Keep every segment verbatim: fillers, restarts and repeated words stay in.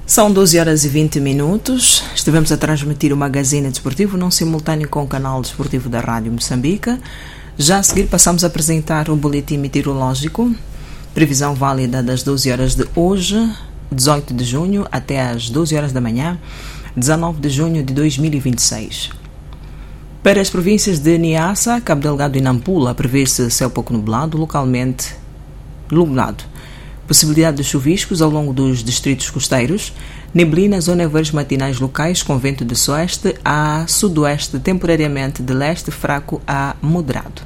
São doze horas e vinte minutos. Estivemos a transmitir o Magazine Desportivo num simultâneo com o canal desportivo da Rádio Moçambique. Já a seguir passamos a apresentar o boletim meteorológico. Previsão válida das doze horas de hoje, dezoito de junho, até às doze horas da manhã, dezanove de junho de dois mil e vinte e seis. Para as províncias de Niassa, Cabo Delgado e Nampula, prevê-se céu pouco nublado, localmente nublado. Possibilidade de chuviscos ao longo dos distritos costeiros, neblinas ou nevoeiros matinais locais com vento de sueste a sudoeste, temporariamente de leste fraco a moderado.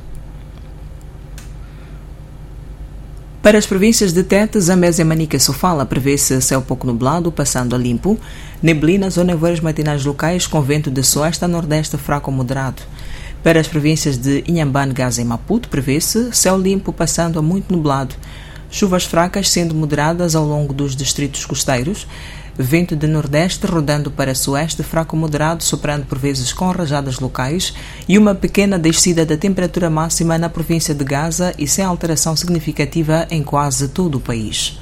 Para as províncias de Tete, Zambésia, Manica e Sofala, prevê-se céu pouco nublado, passando a limpo, neblinas ou nevoeiros matinais locais com vento de sueste a nordeste fraco a moderado. Para as províncias de Inhambane, Gaza e Maputo, prevê-se céu limpo, passando a muito nublado, chuvas fracas sendo moderadas ao longo dos distritos costeiros, vento de nordeste rodando para sueste, fraco moderado, soprando por vezes com rajadas locais e uma pequena descida da temperatura máxima na província de Gaza e sem alteração significativa em quase todo o país.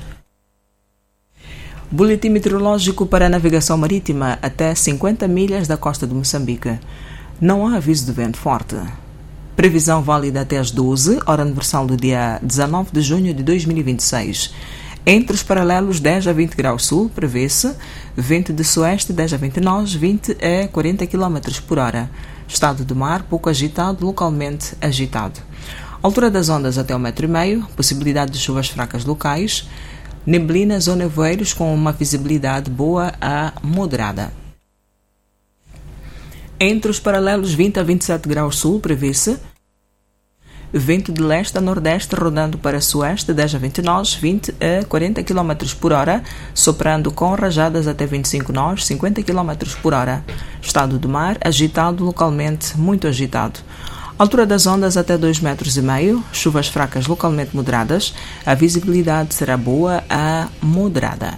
Boletim meteorológico para a navegação marítima até cinquenta milhas da costa de Moçambique. Não há aviso de vento forte. Previsão válida até às doze, hora universal do dia dezanove de junho de dois mil e vinte e seis. Entre os paralelos dez a vinte graus sul, prevê-se vento de sueste dez a vinte nós, vinte a quarenta quilômetros por hora. Estado do mar pouco agitado, localmente agitado. Altura das ondas até um metro e meio, possibilidade de chuvas fracas locais, neblinas ou nevoeiros com uma visibilidade boa a moderada. Entre os paralelos vinte a vinte e sete graus sul, prevê-se vento de leste a nordeste rodando para sueste dez a vinte nós, vinte a quarenta quilômetros por hora, soprando com rajadas até vinte e cinco nós, cinquenta quilômetros por hora. Estado do mar agitado, localmente muito agitado. Altura das ondas até dois metros e meio, chuvas fracas localmente moderadas, a visibilidade será boa a moderada.